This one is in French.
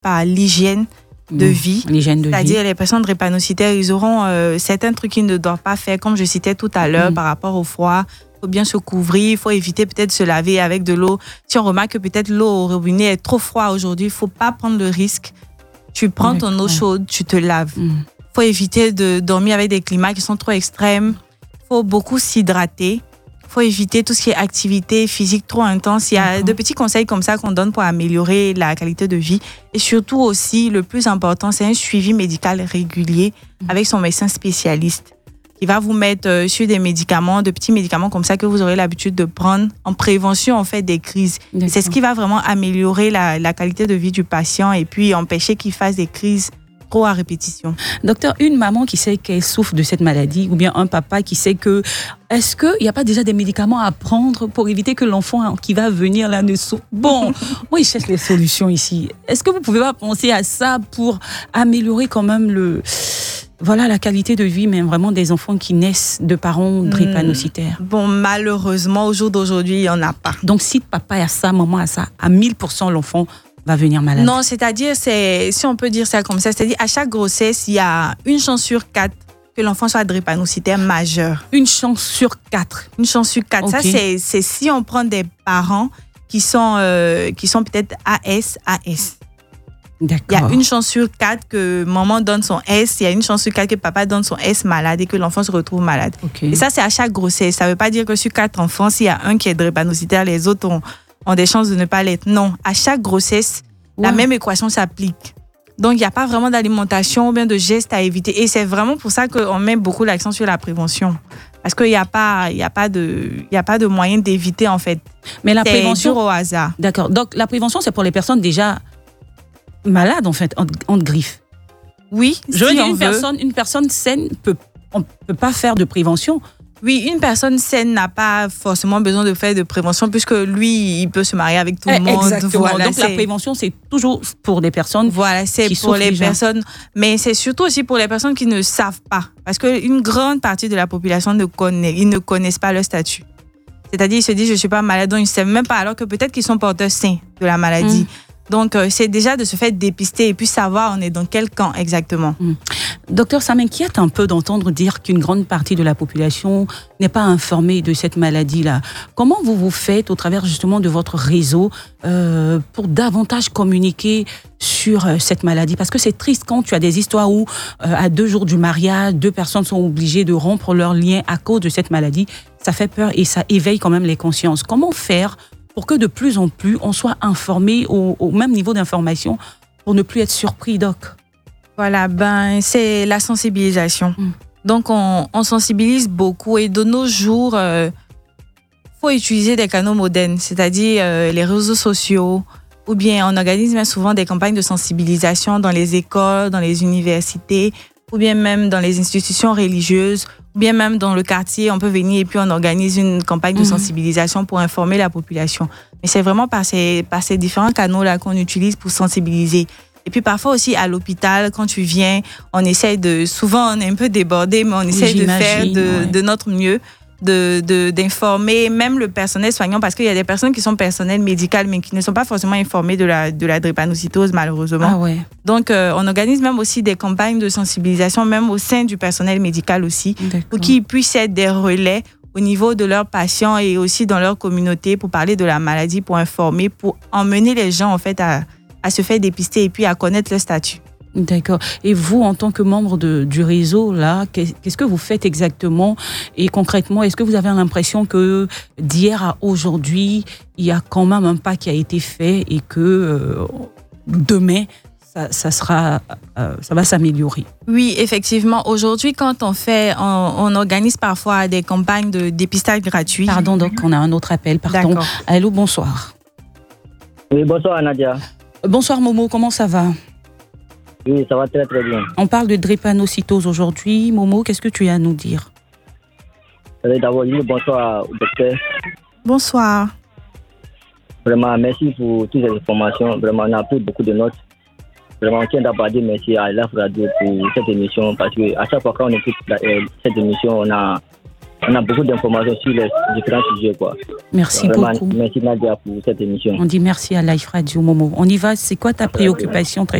par l'hygiène de vie. L'hygiène de C'est-à-dire vie. les personnes drépanocytaires, ils auront certains trucs qu'ils ne doivent pas faire, comme je citais tout à l'heure par rapport au froid. Il faut bien se couvrir, il faut éviter peut-être de se laver avec de l'eau. Si on remarque que peut-être l'eau au robinet est trop froide aujourd'hui, il ne faut pas prendre le risque. Tu prends ton eau chaude, tu te laves. Il faut éviter de dormir avec des climats qui sont trop extrêmes. Il faut beaucoup s'hydrater. Il faut éviter tout ce qui est activité physique trop intense. Il y a de petits conseils comme ça qu'on donne pour améliorer la qualité de vie. Et surtout aussi, le plus important, c'est un suivi médical régulier avec son médecin spécialiste. Il va vous mettre sur des médicaments, de petits médicaments comme ça que vous aurez l'habitude de prendre en prévention en fait des crises. Et c'est ce qui va vraiment améliorer la qualité de vie du patient et puis empêcher qu'il fasse des crises trop à répétition. Docteur, une maman qui sait qu'elle souffre de cette maladie ou bien un papa qui sait que... Est-ce qu'il n'y a pas déjà des médicaments à prendre pour éviter que l'enfant qui va venir là ne souffre? Bon, moi, je cherche les solutions ici. Est-ce que vous pouvez pas penser à ça pour améliorer quand même la qualité de vie, mais vraiment des enfants qui naissent de parents drépanocytaires? Bon, malheureusement, au jour d'aujourd'hui, il n'y en a pas. Donc, si papa a ça, maman a ça, à 1000%, l'enfant va venir malade. Non, c'est-à-dire, si on peut dire ça comme ça, c'est-à-dire à chaque grossesse, il y a une chance sur 4 que l'enfant soit drépanocytaire majeur. Une chance sur 4. Une chance sur 4. Okay. Ça, c'est si on prend des parents qui sont peut-être AS. D'accord. Il y a une chance sur 4 que maman donne son S, il y a une chance sur 4 que papa donne son S malade et que l'enfant se retrouve malade. Okay. Et ça, c'est à chaque grossesse. Ça ne veut pas dire que sur 4 enfants, s'il y a un qui est drépanocytaire, les autres ont des chances de ne pas l'être. Non, à chaque grossesse, la même équation s'applique. Donc, il n'y a pas vraiment d'alimentation ou bien de gestes à éviter. Et c'est vraiment pour ça qu'on met beaucoup l'accent sur la prévention. Parce qu'il n'y a pas de moyen d'éviter, en fait. Mais la prévention... C'est dur au hasard. D'accord. Donc, la prévention, c'est pour les personnes déjà malades, en fait, en griffe. Oui, je veux dire, une personne saine, on ne peut pas faire de prévention. Oui, une personne saine n'a pas forcément besoin de faire de prévention puisque lui, il peut se marier avec tout le monde. Exactement. Voilà, donc la prévention, c'est toujours pour des personnes c'est qui pour les déjà. personnes. Mais c'est surtout aussi pour les personnes qui ne savent pas. Parce qu'une grande partie de la population ne connaissent pas leur statut. C'est-à-dire, ils se disent, je ne suis pas malade, donc ils ne savent même pas, alors que peut-être qu'ils sont porteurs sains de la maladie. Donc, c'est déjà de se faire dépister et puis savoir on est dans quel camp exactement. Docteur, ça m'inquiète un peu d'entendre dire qu'une grande partie de la population n'est pas informée de cette maladie-là. Comment vous faites au travers justement de votre réseau pour davantage communiquer sur cette maladie? Parce que c'est triste quand tu as des histoires où à 2 jours du mariage, 2 personnes sont obligées de rompre leur lien à cause de cette maladie. Ça fait peur et ça éveille quand même les consciences. Comment faire pour que de plus en plus, on soit informé au même niveau d'information pour ne plus être surpris, Doc? Voilà, c'est la sensibilisation. Donc, on sensibilise beaucoup et de nos jours, faut utiliser des canaux modernes, c'est-à-dire les réseaux sociaux, ou bien on organise même souvent des campagnes de sensibilisation dans les écoles, dans les universités, ou bien même dans les institutions religieuses, ou bien même dans le quartier, on peut venir et puis on organise une campagne de sensibilisation pour informer la population. Mais c'est vraiment par ces différents canaux-là qu'on utilise pour sensibiliser. Et puis parfois aussi à l'hôpital, quand tu viens, on essaye souvent on est un peu débordé, mais on essaye de faire de notre mieux, d'informer même le personnel soignant, parce qu'il y a des personnes qui sont personnel médical, mais qui ne sont pas forcément informées de la drépanocytose, malheureusement. Ah ouais. Donc, on organise même aussi des campagnes de sensibilisation, même au sein du personnel médical aussi, pour qu'ils puissent être des relais au niveau de leurs patients et aussi dans leur communauté pour parler de la maladie, pour informer, pour emmener les gens en fait à se faire dépister et puis à connaître leur statut. D'accord. Et vous, en tant que membre du réseau, là, qu'est-ce que vous faites exactement? Et concrètement, est-ce que vous avez l'impression que d'hier à aujourd'hui, il y a quand même un pas qui a été fait et que demain, ça va s'améliorer? Oui, effectivement. Aujourd'hui, quand on organise parfois des campagnes de dépistage gratuit. Pardon, donc on a un autre appel. Pardon. D'accord. Allô, bonsoir. Oui, bonsoir Nadia. Bonsoir Momo, comment ça va? Oui, ça va très très bien. On parle de drépanocytose aujourd'hui. Momo, qu'est-ce que tu as à nous dire? D'abord, bonsoir au docteur. Bonsoir. Vraiment, merci pour toutes les informations. Vraiment, on a pris beaucoup de notes. Vraiment, on tient d'abord à dire merci à LAF Radio pour cette émission, parce qu'à chaque fois qu'on écoute cette émission, on a on a beaucoup d'informations sur les différents sujets, quoi. Merci Vraiment, beaucoup. merci Nadia pour cette émission. On dit merci à Life Radio, Momo. On y va. C'est quoi ta préoccupation très